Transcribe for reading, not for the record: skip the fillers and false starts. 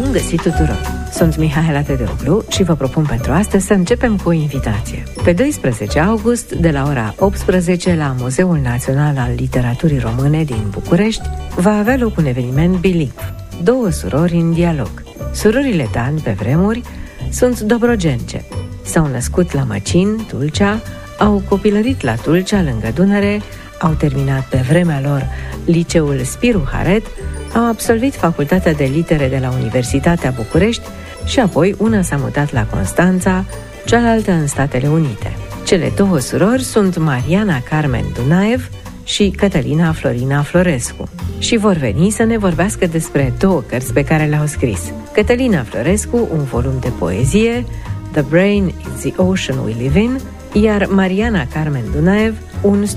Bun găsit tuturor! Sunt Mihaela Tedeoglu și vă propun pentru astăzi să începem cu o invitație. Pe 12 august, de la ora 18, la Muzeul Național al Literaturii Române din București, va avea loc un eveniment bilingv, Două surori în dialog. Surorile Dan, pe vremuri, sunt dobrogence. S-au născut la Măcin, Tulcea, au copilărit la Tulcea, lângă Dunăre, au terminat pe vremea lor liceul Spiru Haret, au absolvit Facultatea de Litere de la Universitatea București și apoi una s-a mutat la Constanța, cealaltă în Statele Unite. Cele două surori sunt Mariana Carmen Dunaev și Cătălina Florina Florescu și vor veni să ne vorbească despre două cărți pe care le-au scris. Cătălina Florescu, un volum de poezie, The Brain is the Ocean We Live In, iar Mariana Carmen Dunaev, un